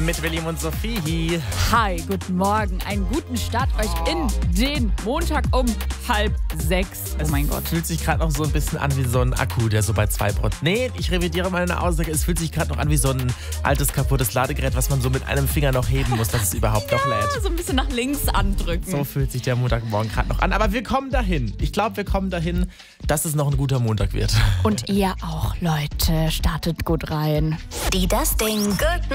mit William und Sophie. Hi, guten Morgen. Einen guten Start euch in den Montag um 5:30. Oh mein Gott. Es fühlt sich gerade noch so ein bisschen an wie so ein Akku, der so bei 2%. Nee, ich revidiere meine Aussage. Es fühlt sich gerade noch an wie so ein altes, kaputtes Ladegerät, was man so mit einem Finger noch heben muss, dass es überhaupt noch lädt. So ein bisschen nach links andrücken. So fühlt sich der Montagmorgen gerade noch an. Aber wir kommen dahin. Ich glaube, wir kommen dahin, dass es noch ein guter Montag wird. Und ihr auch, Leute. Startet gut rein. Die Das Ding Good